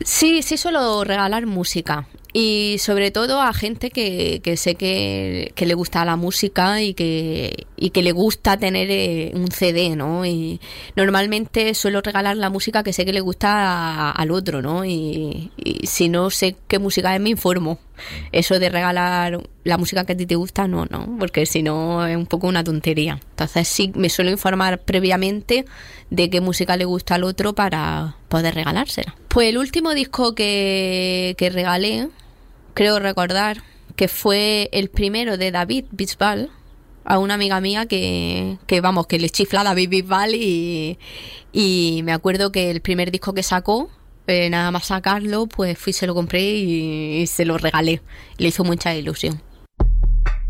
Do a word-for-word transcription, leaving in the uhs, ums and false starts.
Sí, sí suelo regalar música y sobre todo a gente que, que sé que, que le gusta la música y que, y que le gusta tener eh, un C D, ¿no? Y normalmente suelo regalar la música que sé que le gusta a- al otro, ¿no? Y, y si no sé qué música es, me informo. Eso de regalar la música que a ti te gusta, no, no, porque si no es un poco una tontería. Entonces sí, me suelo informar previamente de qué música le gusta al otro para poder regalársela. Pues el último disco que, que regalé, creo recordar, que fue el primero de David Bisbal, a una amiga mía que, que vamos, que le chifla a David Bisbal y, y me acuerdo que el primer disco que sacó, eh, nada más sacarlo, pues fui, se lo compré y, y se lo regalé. Le hizo mucha ilusión.